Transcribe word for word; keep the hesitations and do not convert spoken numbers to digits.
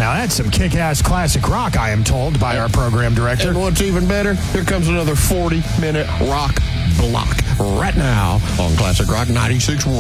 Now, that's some kick-ass classic rock, I am told, by our program director. And what's even better, here comes another forty-minute rock block right now on Classic Rock ninety-six point one.